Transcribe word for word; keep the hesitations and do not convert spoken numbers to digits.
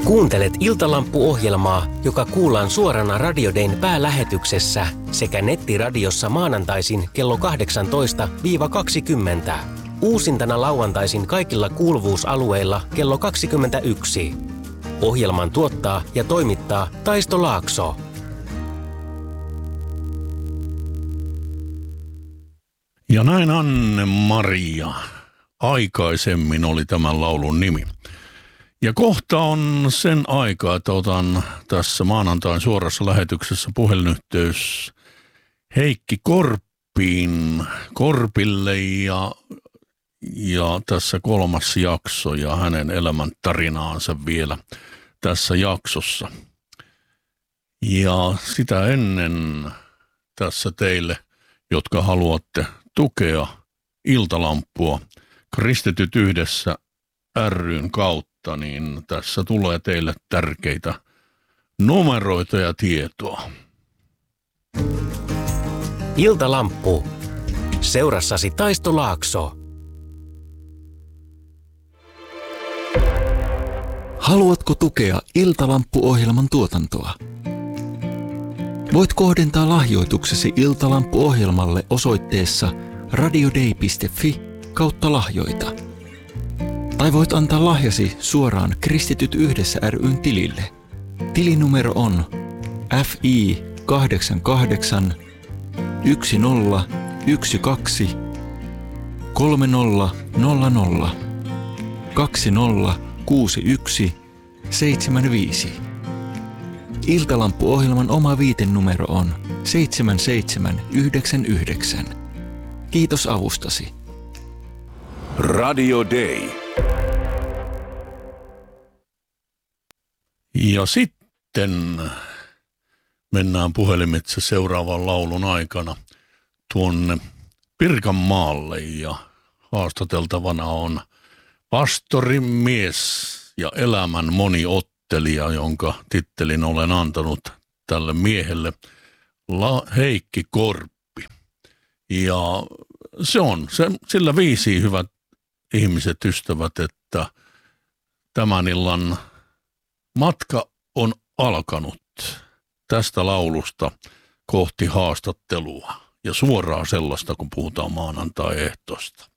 Kuuntelet Iltalampu-ohjelmaa, joka kuullaan suorana Radio Dayn päälähetyksessä sekä nettiradiossa maanantaisin kello kahdeksantoista kaksikymmentä. Uusintana lauantaisin kaikilla kuuluvuusalueilla kello kaksikymmentäyksi. Ohjelman tuottaa ja toimittaa Taisto Laakso. Ja näin Anne-Maria. Aikaisemmin oli tämän laulun nimi. Ja kohta on sen aikaa, että otan tässä maanantain suorassa lähetyksessä puhelinyhteys Heikki Korppiin, Korpille ja, ja tässä kolmas jakso ja hänen elämäntarinaansa vielä tässä jaksossa. Ja sitä ennen tässä teille, jotka haluatte tukea Iltalampua Kristityt yhdessä ry:n kautta, niin tässä tulee teille tärkeitä numeroita ja tietoa. Iltalamppu. Seurassasi Taisto Laakso. Haluatko tukea Iltalampu-ohjelman tuotantoa? Voit kohdentaa lahjoituksesi Iltalampu-ohjelmalle osoitteessa radiodei piste fi kautta lahjoita. Tai voit antaa lahjasi suoraan Kristityt yhdessä ry:n tilille. Tilinumero on F I kahdeksan kahdeksan yksi nolla yksi kaksi kolme nolla nolla nolla kaksi nolla kuusi yksi seitsemän viisi. Iltalampu-ohjelman oma viitenumero on seitsemän seitsemän yhdeksän yhdeksän. Kiitos avustasi. Radio Day. Ja sitten mennään puhelimitse seuraavan laulun aikana tuonne Pirkanmaalle ja haastateltavana on pastorin mies ja elämän moniottelija, jonka tittelin olen antanut tälle miehelle, La- Heikki Korppi. Ja se on se, sillä viisi, hyvät ihmiset, ystävät, että tämän illan matka on alkanut tästä laulusta kohti haastattelua ja suoraan sellaista, kun puhutaan maanantai-ehtoosta.